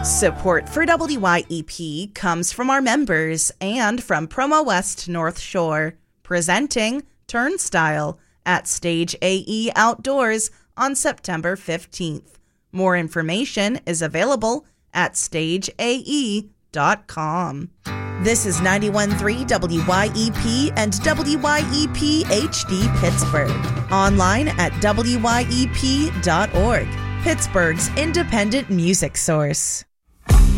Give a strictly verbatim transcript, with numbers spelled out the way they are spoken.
Support for W Y E P comes from our members and from Promo West North Shore, presenting Turnstile at Stage A E Outdoors on September fifteenth. More information is available at stage a e dot com. This is ninety-one point three W Y E P and W Y E P H D Pittsburgh. Online at w y e p dot org, Pittsburgh's independent music source.